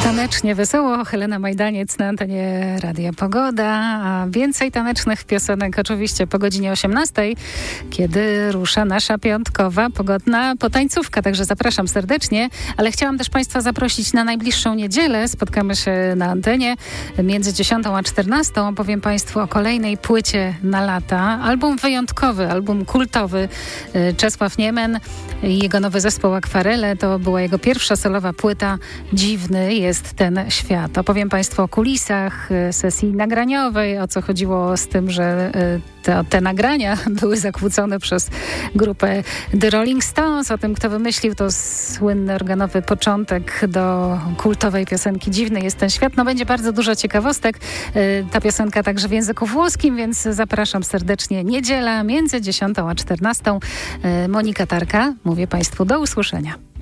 Tanecznie, wesoło. Helena Majdaniec na antenie Radia Pogoda. A więcej tanecznych piosenek oczywiście po godzinie 18, kiedy rusza nasza piątkowa pogodna potańcówka. Także zapraszam serdecznie, ale chciałam też Państwa zaprosić na najbliższą niedzielę. Spotkamy się na antenie między 10 a 14. Opowiem Państwu o kolejnej płycie na lata. Album wyjątkowy, album kultowy. Czesław Niemen i jego nowy zespół Akwarele. To była jego pierwsza solowa płyta. Dziwny jest ten świat. Opowiem Państwu o kulisach sesji nagraniowej, o co chodziło z tym, że te nagrania były zakłócone przez grupę The Rolling Stones, o tym, kto wymyślił to słynny organowy początek do kultowej piosenki Dziwny jest ten świat. No będzie bardzo dużo ciekawostek. Ta piosenka także w języku włoskim, więc zapraszam serdecznie. Niedziela między 10 a 14. Monika Tarka. Mówię Państwu do usłyszenia.